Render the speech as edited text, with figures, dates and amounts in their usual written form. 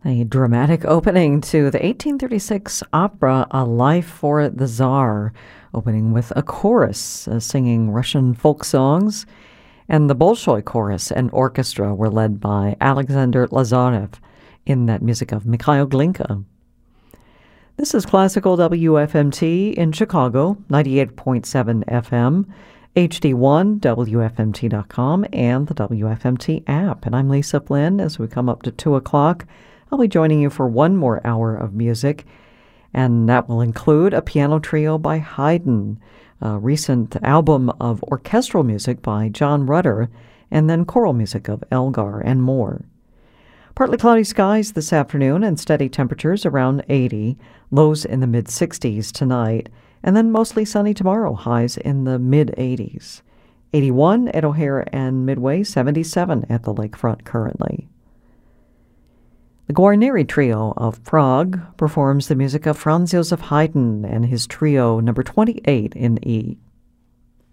A dramatic opening to the 1836 opera A Life for the Tsar, opening with a chorus singing Russian folk songs, and the Bolshoi chorus and orchestra were led by Alexander Lazarev in that music of Mikhail Glinka. This is Classical WFMT in Chicago, 98.7 FM, HD1, WFMT.com, and the WFMT app. And I'm Lisa Flynn. As we come up to 2 o'clock, I'll be joining you for one more hour of music, and that will include a piano trio by Haydn, a recent album of orchestral music by John Rutter, and then choral music of Elgar, and more. Partly cloudy skies this afternoon and steady temperatures around 80, lows in the mid-60s tonight, and then mostly sunny tomorrow, highs in the mid-80s. 81 at O'Hare and Midway, 77 at the lakefront currently. The Guarneri Trio of Prague performs the music of Franz Joseph Haydn and his trio number 28 in E.